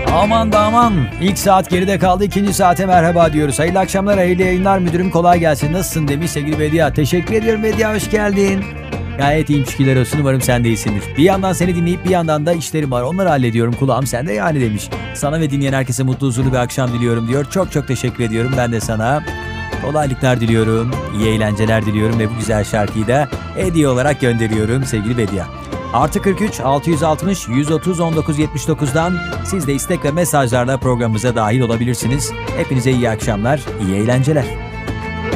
Aman da aman. İlk saat geride kaldı. İkinci saate merhaba diyoruz. Hayırlı akşamlar, hayırlı yayınlar. Müdürüm kolay gelsin. Nasılsın demiş sevgili Bedia. Teşekkür ediyorum Bedia, hoş geldin. Gayet iyiyim, şükürler olsun. Umarım sen de iyisindir. Bir yandan seni dinleyip bir yandan da işlerim var. Onları hallediyorum. Kulağım sende yani demiş. Sana ve dinleyen herkese mutlu huzurlu bir akşam diliyorum diyor. Çok çok teşekkür ediyorum. Ben de sana kolaylıklar diliyorum. İyi eğlenceler diliyorum ve bu güzel şarkıyı da hediye olarak gönderiyorum sevgili Bedia. Artı 43 660 130 1979'dan siz de istek ve mesajlarla programımıza dahil olabilirsiniz. Hepinize iyi akşamlar, iyi eğlenceler.